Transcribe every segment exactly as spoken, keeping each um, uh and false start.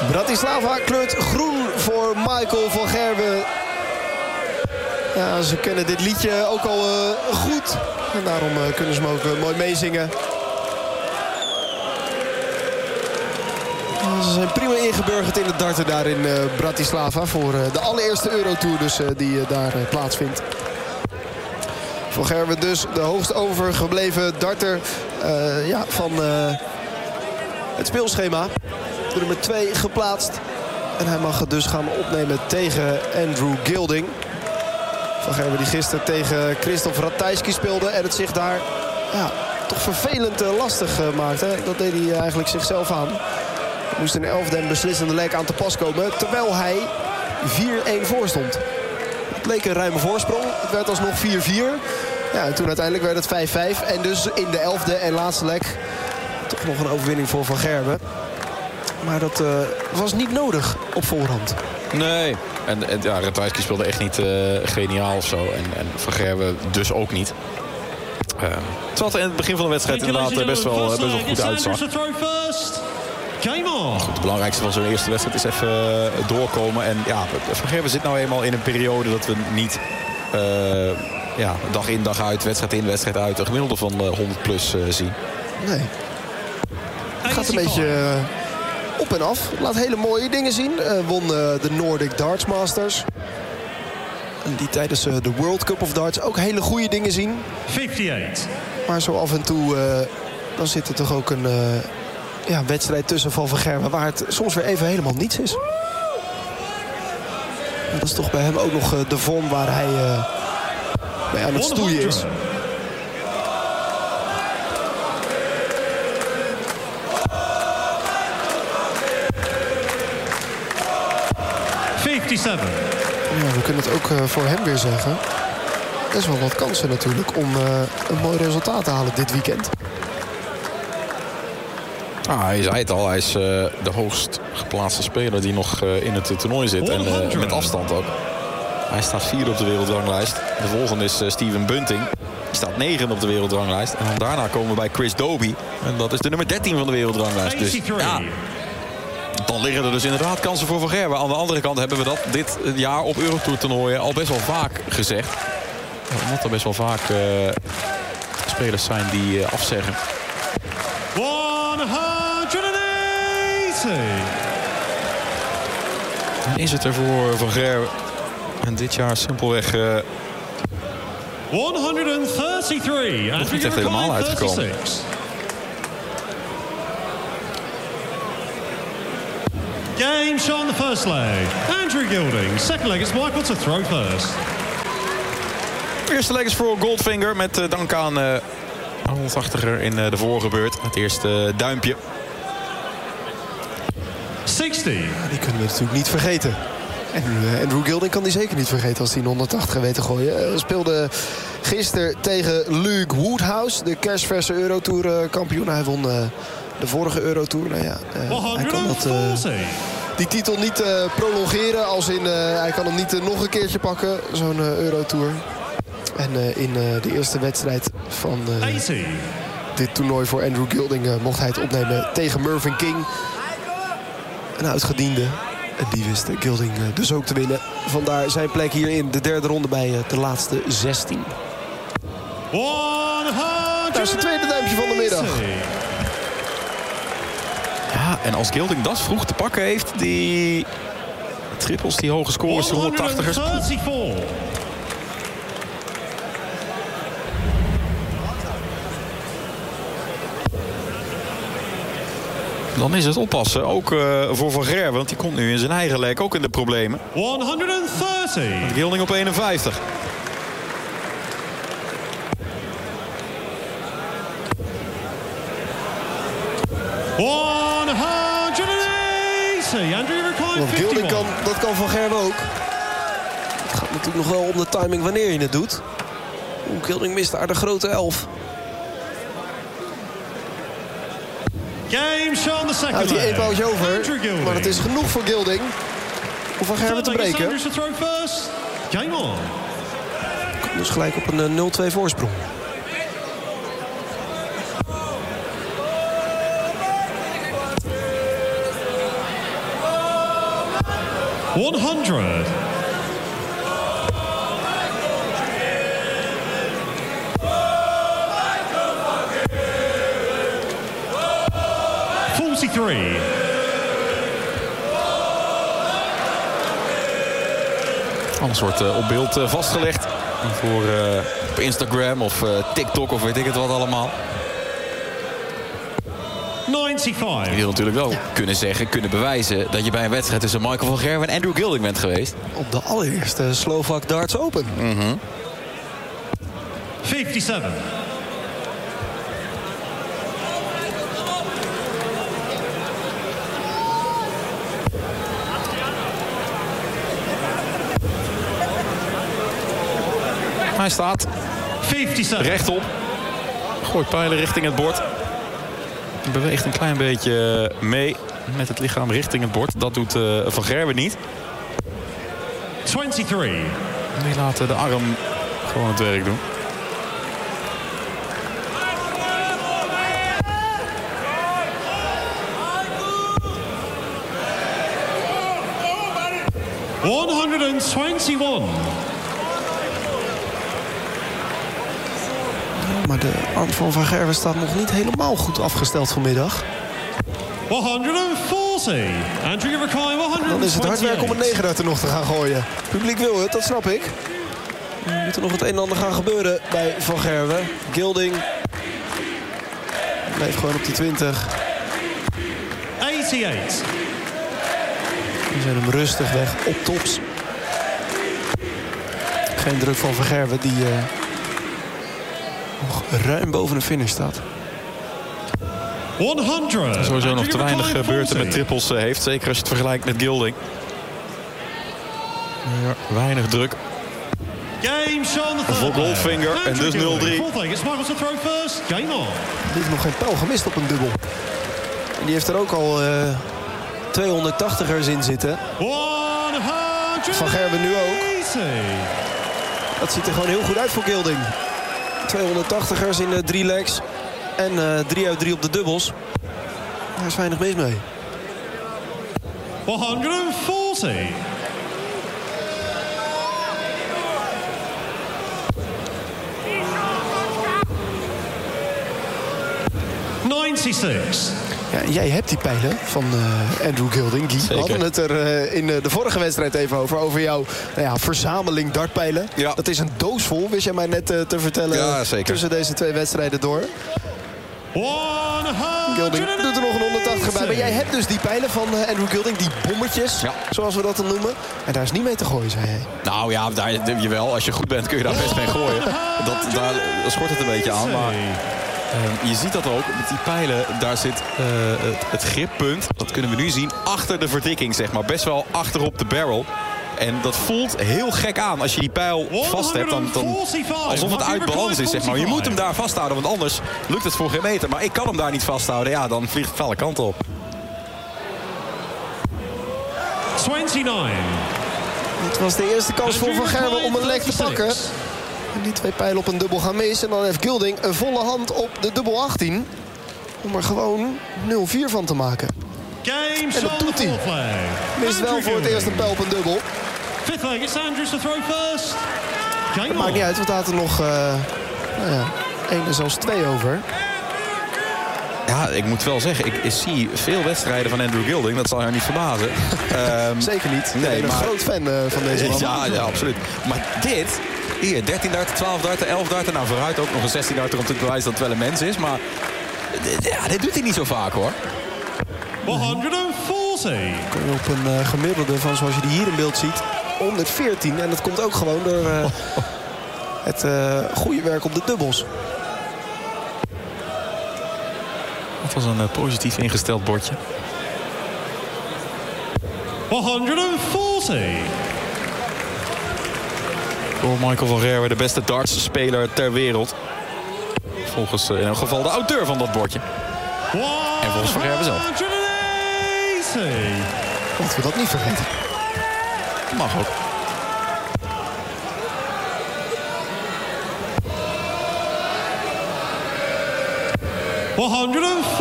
Bratislava kleurt groen voor Michael van Gerwen. Ja, ze kennen dit liedje ook al uh, goed. En daarom uh, kunnen ze hem ook uh, mooi meezingen. Ze zijn prima ingeburgerd in het darten daar in uh, Bratislava. Voor uh, de allereerste Eurotour dus, uh, die uh, daar uh, plaatsvindt. Van Gerwen dus de hoogst overgebleven darter uh, ja, van uh, het speelschema. De nummer twee geplaatst. En hij mag het dus gaan opnemen tegen Andrew Gilding. Van Gerwen die gisteren tegen Christophe Ratajski speelde. En het zich daar ja, toch vervelend uh, lastig uh, maakte. Dat deed hij eigenlijk zichzelf aan. Er moest een elfde en beslissende leg aan te pas komen. Terwijl hij vier-een voor stond. Het leek een ruime voorsprong. Het werd alsnog vier vier. Ja, en toen uiteindelijk werd het vijf vijf. En dus in de elfde en laatste leg toch nog een overwinning voor Van Gerwen. Maar dat uh, was niet nodig op voorhand. Nee. En, en ja, Ratajski speelde echt niet uh, geniaal of zo. En, en Van Gerwen dus ook niet. Uh, het zat in het begin van de wedstrijd inderdaad best wel, best wel goed uitzag. Goed, het belangrijkste van zo'n eerste wedstrijd is even uh, doorkomen. En ja, Van Gerwen zit nou eenmaal in een periode dat we niet uh, ja, dag in dag uit, wedstrijd in, wedstrijd uit, een gemiddelde van uh, honderd plus uh, zien. Nee. Het gaat een beetje uh, op en af. Laat hele mooie dingen zien. Uh, won uh, de Nordic Darts Masters. En die tijdens uh, de World Cup of Darts ook hele goede dingen zien. vijfenvijftig. Maar zo af en toe uh, dan zit er toch ook een uh, ja, wedstrijd tussen van Van Gerwen waar het soms weer even helemaal niets is. En dat is toch bij hem ook nog uh, de vorm waar hij uh, bij aan het stoeien is. vijfenvijftig. Ja, we kunnen het ook uh, voor hem weer zeggen. Er is wel wat kansen natuurlijk om uh, een mooi resultaat te halen dit weekend. Ah, hij zei het al, hij is uh, de hoogst geplaatste speler die nog uh, in het toernooi zit. En uh, met afstand ook. Hij staat vierde op de wereldranglijst. De volgende is uh, Steven Bunting. Die staat negende op de wereldranglijst. En dan daarna komen we bij Chris Dobie. En dat is de nummer dertien van de wereldranglijst. Dus ja, dan liggen er dus inderdaad kansen voor Van Gerwen. Aan de andere kant hebben we dat dit jaar op Eurotour toernooien al best wel vaak gezegd. Omdat er best wel vaak uh, spelers zijn die uh, afzeggen. honderdtachtig. En is het er voor Van Gerwen. En dit jaar simpelweg Uh, honderddraaiëndertig. nog niet echt helemaal uitgekomen. Game shot the first leg. Andrew Gilding. Second leg is Michael to throw first. Eerste leg is voor Goldfinger met uh, dank aan uh, honderdtachtiger in uh, de vorige beurt. Het eerste uh, duimpje. zestig. Ja, die kunnen we natuurlijk niet vergeten. En uh, Andrew Gilding kan die zeker niet vergeten als hij een honderdtachtig weet te gooien. Uh, speelde gisteren tegen Luke Woodhouse, de kerstverse Eurotour uh, kampioen. Hij won uh, de vorige Eurotour. Nou ja, uh, hij kan dat, uh, die titel niet uh, prolongeren. Als in, uh, hij kan hem niet uh, nog een keertje pakken, zo'n uh, Eurotour. En uh, in uh, de eerste wedstrijd van uh, dit toernooi voor Andrew Gilding uh, mocht hij het opnemen tegen Mervyn King. Een uitgediende. En die wist uh, Gilding uh, dus ook te winnen. Vandaar zijn plek hier in de derde ronde bij uh, de laatste zestien. Daar is het tweede duimpje van de middag. Ja, en als Gilding dat vroeg te pakken heeft, die trippels, die hoge scores, die honderdtachtigers. Dan is het oppassen, ook uh, voor Van Gerwen, want die komt nu in zijn eigen leg ook in de problemen. honderddertig. Gilding op eenenvijftig. Want Gilding kan, dat kan Van Gerwen ook. Het gaat natuurlijk nog wel om de timing wanneer je het doet. Oeh, Gilding mist daar de grote elf. Game shot the second Houdt hij leg. één pootje over. Maar het is genoeg voor Gilding om Van Gerwen te breken. Game on. Komt dus gelijk op een nul twee voorsprong. honderd. forty-three. Alles wordt uh, op beeld uh, vastgelegd. Voor uh, op Instagram of uh, TikTok of weet ik het wat allemaal. negenennegentig. Je wil natuurlijk wel ja. kunnen zeggen, kunnen bewijzen... dat je bij een wedstrijd tussen Michael van Gerwen en Andrew Gilding bent geweest. Op de allereerste Slovak Darts Open. Mm-hmm. vijfenvijftig. Hij staat vijfenvijftig. rechtop. Gooit pijlen richting het bord. Beweegt een klein beetje mee met het lichaam richting het bord. Dat doet uh, Van Gerwen niet. drieëntwintig. Die laat de arm gewoon het werk doen. honderdeenentwintig. Maar de arm van Van Gerwen staat nog niet helemaal goed afgesteld vanmiddag. honderdveertig. Andrew Rakai, honderdtwintig. Dan is het hard werk om een negen uit er nog te gaan gooien. Het publiek wil het, dat snap ik. Er moet er nog het een en ander gaan gebeuren bij Van Gerwen. Gilding blijft gewoon op die twintig. eenennegentig. Die zijn hem rustig weg op tops. Geen druk van Van Gerwen die uh, nog ruim boven de finish staat. honderd. Sowieso nog te weinig beurten met trippels uh, heeft. Zeker als je het vergelijkt met Gilding. Ja, weinig druk. Voor Goldfinger en dus nul drie. Er heeft nog geen pijl gemist op een dubbel. En die heeft er ook al uh, tweehonderdtachtigers in zitten. Van Gerwen nu ook. Dat ziet er gewoon heel goed uit voor Gilding. tweehonderdtachtigers in uh, drie legs. En uh, drie uit drie op de dubbels. Daar is weinig mis mee. honderdveertig. negenennegentig. Ja, jij hebt die pijlen van uh, Andrew Gilding. Guy. We hadden het er uh, in uh, de vorige wedstrijd even over. Over jouw nou ja, verzameling dartpijlen. Ja. Dat is een doos vol, wist jij mij net uh, te vertellen. Ja, zeker. Tussen deze twee wedstrijden door. Gilding doet er nog een honderdtachtig bij. Maar jij hebt dus die pijlen van uh, Andrew Gilding. Die bommetjes, ja. zoals we dat dan noemen. En daar is niet mee te gooien, zei hij. Nou ja, daar, jawel. Als je goed bent kun je daar best mee gooien. Dat, daar schort het een beetje aan. Maar uh, je ziet dat ook. Met die pijlen, daar zit uh, het, het grippunt. Dat kunnen we nu zien. Achter de verdikking, zeg maar. Best wel achterop de barrel. En dat voelt heel gek aan. Als je die pijl vast hebt, dan, dan alsof het uit balans is, zeg maar. Je moet hem daar vasthouden, want anders lukt het voor geen meter. Maar ik kan hem daar niet vasthouden. Ja, dan vliegt het alle kanten op. negenennegentig. Het was de eerste kans voor Van Gerwen om een leg te pakken. En die twee pijlen op een dubbel gaan mis. En dan heeft Gilding een volle hand op de dubbel achttien. Om er gewoon nul vier van te maken. En dat doet hij. Mist wel voor het eerst een pijl op een dubbel. Fifth leg, it's Andrews to throw first. Het maakt niet uit, want laten er nog uh, nou ja, één en zelfs twee over. Ja, ik moet wel zeggen, ik, ik zie veel wedstrijden van Andrew Gilding. Dat zal jou niet verbazen. um, Zeker niet. Ik nee, ben maar, een groot fan uh, van deze man. Ja, ja, absoluut. Maar dit, hier, dertien darten, twaalf darten, elf darten. Nou, vooruit ook nog een zestien darter om te bewijzen dat het wel een mens is. Maar ja, dit doet hij niet zo vaak, hoor. honderdveertig. Kom je op een uh, gemiddelde van, zoals je die hier in beeld ziet, honderdveertien. En dat komt ook gewoon door uh, het uh, goede werk op de dubbels. Dat was een uh, positief ingesteld bordje. honderdveertig. Voor Michael van Gerwen, de beste dartsspeler ter wereld. Volgens uh, in elk geval de auteur van dat bordje. En volgens Van Gerwen zelf. Laten we dat niet vergeten. Mag ook.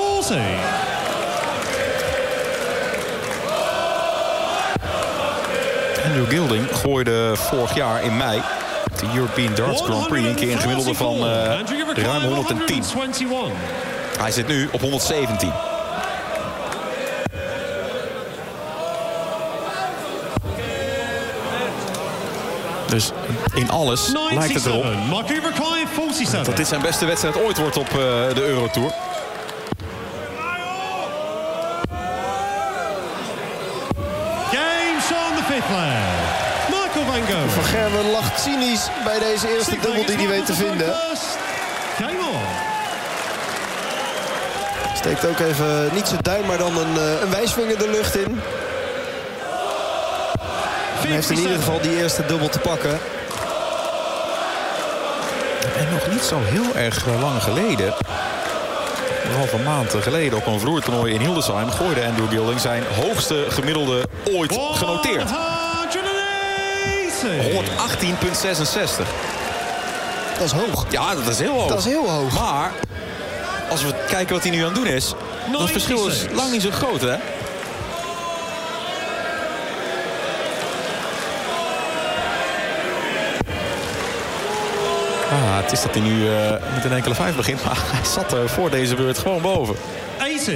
honderdveertig. Andrew Gilding gooide vorig jaar in mei de European Darts Grand Prix een keer een gemiddelde van uh, ruim honderdtien. Hij zit nu op honderdzeventien. Dus in alles lijkt het erop dat dit zijn beste wedstrijd ooit wordt op uh, de Eurotour. Van Gerwen lacht cynisch bij deze eerste dubbel die hij weet te vinden. Steekt ook even niet zijn duim, maar dan een, een wijsvinger de lucht in. Hij heeft in ieder geval die eerste dubbel te pakken. En nog niet zo heel erg lang geleden, een halve maand geleden op een vloertoernooi in Hildesheim, gooide Andrew Gilding zijn hoogste gemiddelde ooit genoteerd. honderdachttien komma zesenzestig. Dat is hoog. Ja, dat is heel hoog. Dat is heel hoog. Maar als we kijken wat hij nu aan het doen is, dat verschil is lang niet zo groot, hè? Ah, het is dat hij nu uh, met een enkele vijf begint, maar hij zat er voor deze beurt gewoon boven. tachtig.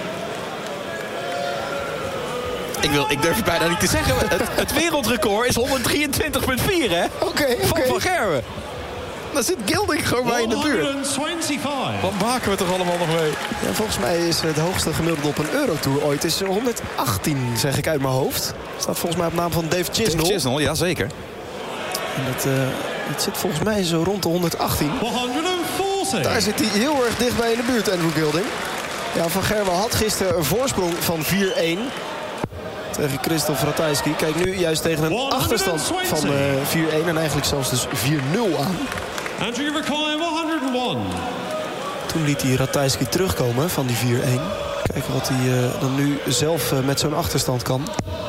Ik, wil, ik durf het bijna niet te zeggen. Het, het wereldrecord is honderddrieëntwintig komma vier, hè? Oké, okay, oké. Okay. Van Van Gerwen. Dan zit Gilding gewoon bij in de buurt. honderdvijfentwintig. Wat maken we toch allemaal nog mee? Ja, volgens mij is het hoogste gemiddelde op een Eurotour ooit is honderdachttien, zeg ik uit mijn hoofd. Staat volgens mij op naam van Dave Chisnell. Dave Chisnell, ja zeker. En dat, uh, dat zit volgens mij zo rond de honderdachttien. honderdveertig. Daar zit hij heel erg dichtbij in de buurt, Andrew Gilding. Ja, Van Gerwen had gisteren een voorsprong van vier één. Tegen Christophe Ratajski. Kijk nu juist tegen een achterstand van uh, vier één. En eigenlijk zelfs dus vier nul aan. Andrew Rakai, honderdéén. Toen liet hij Ratajski terugkomen van die vier één. Kijken wat hij uh, dan nu zelf uh, met zo'n achterstand kan.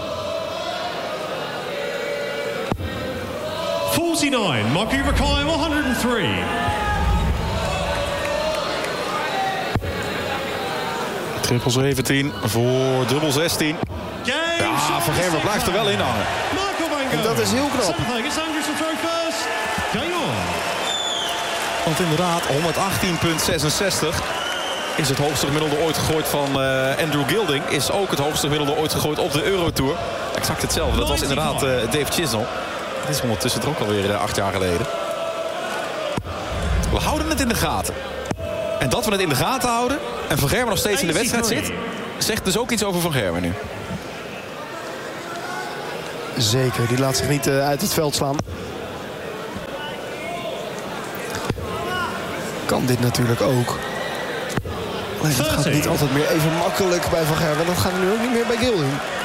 forty-nine. Maki Rakai, honderddrie. Triple zeventien voor dubbel zestien. Ja, Van Gerwen blijft er wel in hangen. En dat is heel knap. Want inderdaad, honderdachttien komma zesenzestig is het hoogste gemiddelde ooit gegooid van uh, Andrew Gilding. Is ook het hoogste gemiddelde ooit gegooid op de Eurotour. Exact hetzelfde. Dat was inderdaad uh, Dave Chisnell. Dat is ondertussen toch ook alweer uh, acht jaar geleden. We houden het in de gaten. En dat we het in de gaten houden en Van Gerwen nog steeds in de wedstrijd zit, zegt dus ook iets over Van Gerwen nu. Zeker, die laat zich niet uh, uit het veld slaan. Kan dit natuurlijk ook. Alleen dat gaat niet altijd meer even makkelijk bij Van Gerwen. Dat gaat nu ook niet meer bij Gilding.